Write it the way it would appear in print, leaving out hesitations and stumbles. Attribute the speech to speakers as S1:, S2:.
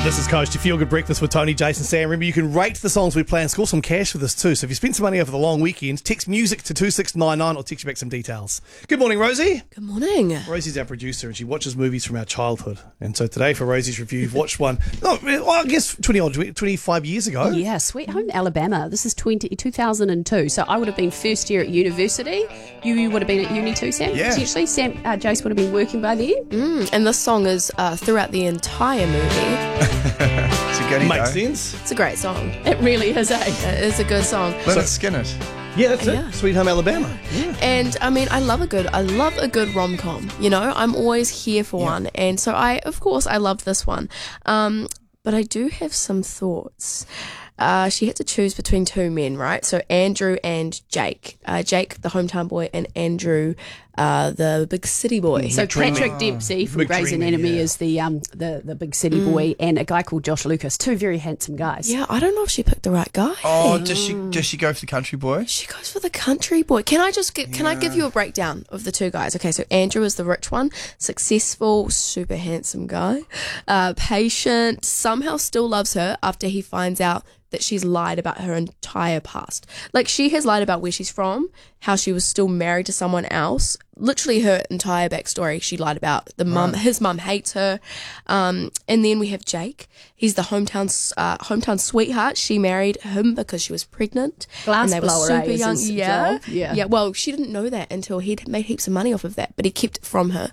S1: This is Coast, your Feel Good Breakfast with Tony, Jason, Sam. Remember, you can rate the songs we play and score some cash with us too. So if you spend some money over the long weekend, text music to 2699 or text you back some details. Good morning, Rosie.
S2: Good morning.
S1: Rosie's our producer and she watches movies from our childhood. And so today for Rosie's review, you've watched one, I guess 25 years ago.
S3: Yeah, Sweet Home Alabama. This is 2002. So I would have been first year at university. You would have been at uni too, Sam?
S1: Yeah.
S3: Potentially. Jace would have been working by then.
S2: And this song is throughout the entire movie.
S4: It's a goodie,
S1: Makes
S4: though.
S1: sense.
S2: It's a great song.
S3: It really is, eh?
S2: It is a good song.
S4: Leonard Skinner.
S1: Yeah, that's
S2: Yeah.
S1: it. Sweet Home Alabama. Yeah.
S2: And I mean, I love a good rom-com. You know, I'm always here for one. And so of course I loved this one. But I do have some thoughts. She had to choose between two men, right? So Andrew and Jake. Jake, the hometown boy, and Andrew, the big city boy.
S3: So Patrick Dempsey from Grey's
S1: McDreamy,
S3: Anatomy
S1: yeah.
S3: is the big city boy, and a guy called Josh Lucas. Two very handsome guys.
S2: Yeah, I don't know if she picked the right guy.
S4: Oh, does she go for the country boy?
S2: She goes for the country boy. Can I give you a breakdown of the two guys? Okay, so Andrew is the rich one, successful, super handsome guy, patient, somehow still loves her after he finds out that she's lied about her entire past. Like, she has lied about where she's from, how she was still married to someone else. Literally her entire backstory she lied about. His mum hates her. And then we have Jake. He's the hometown sweetheart. She married him because she was pregnant.
S3: Glass
S2: and they were
S3: blower,
S2: super
S3: is
S2: young.
S3: his
S2: Yeah.
S3: job. Yeah.
S2: Yeah. Well, she didn't know that until he'd made heaps of money off of that, but he kept it from her.